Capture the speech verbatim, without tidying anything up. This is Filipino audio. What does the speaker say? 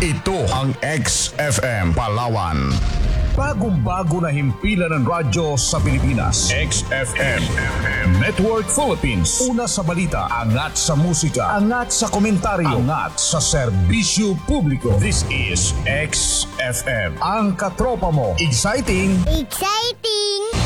Ito ang X F M Palawan. Bagong-bago na himpilan ng radyo sa Pilipinas. X F M Network Philippines. Una sa balita, angat sa musika, angat sa komentaryo, angat sa serbisyo publiko. This is X F M. Ang katropa mo. Exciting! Exciting!